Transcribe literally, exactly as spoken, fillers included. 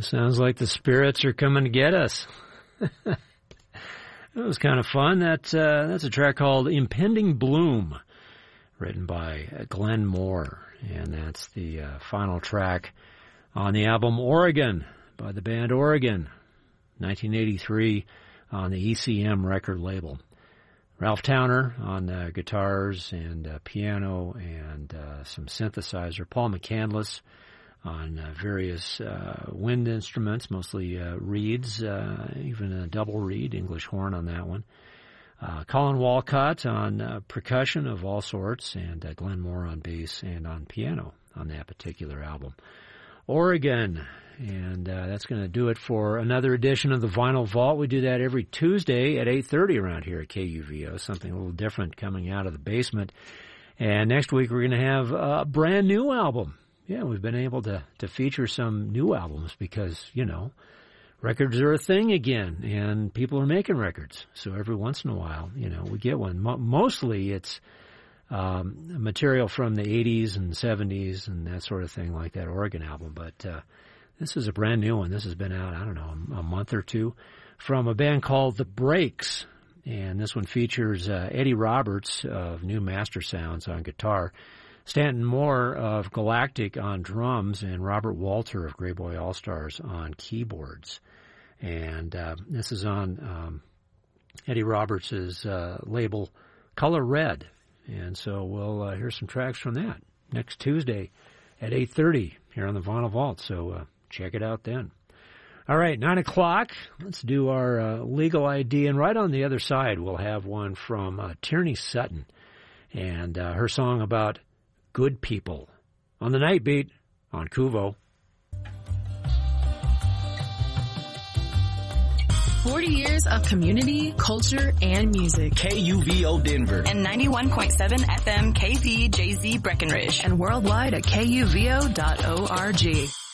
sounds like the spirits are coming to get us. That was kind of fun. That, uh, that's a track called Impending Bloom, written by Glenn Moore. And that's the uh, final track on the album Oregon by the band Oregon, nineteen eighty-three, on the E C M record label. Ralph Towner on uh, guitars and uh, piano and uh, some synthesizer. Paul McCandless on uh, various uh, wind instruments, mostly uh, reeds, uh, even a double reed, English horn on that one. Uh, Colin Walcott on uh, percussion of all sorts, and uh, Glenn Moore on bass and on piano on that particular album. Oregon, and uh, that's going to do it for another edition of the Vinyl Vault. We do that every Tuesday at eight thirty around here at K U V O, something a little different coming out of the basement. And next week we're going to have a brand new album. Yeah, we've been able to, to feature some new albums because, you know, records are a thing again, and people are making records. So every once in a while, you know, we get one. Mo- mostly it's um, material from the eighties and seventies and that sort of thing, like that Oregon album. But uh, this is a brand new one. This has been out, I don't know, a month or two, from a band called The Breaks. And this one features uh, Eddie Roberts of New Master Sounds on guitar, Stanton Moore of Galactic on drums, and Robert Walter of Grey Boy All-Stars on keyboards. And uh, this is on um, Eddie Roberts' uh, label Color Red. And so we'll uh, hear some tracks from that next Tuesday at eight thirty here on the Vinyl Vault. So uh, check it out then. All right, nine o'clock. Let's do our uh, legal I D. And right on the other side, we'll have one from uh, Tierney Sutton and uh, her song about good people on the Night Beat on Kuvo. forty years of community, culture, and music. K U V O Denver. And ninety-one point seven F M K V J Z Breckenridge. And worldwide at K U V O dot org.